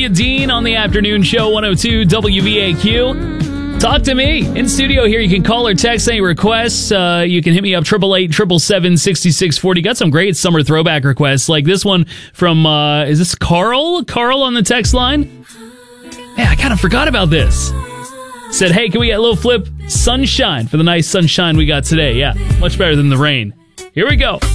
Julia Dean on the afternoon show, 102 WVAQ. Talk to me in studio here. You can call or text any requests. You can hit me up 888-777-6640. Got some great summer throwback requests, like this one from is this Carl? Carl on the text line. Yeah, I kind of forgot about this. Said, hey, can we get a little flip sunshine for the nice sunshine we got today? Yeah, much better than the rain. Here we go.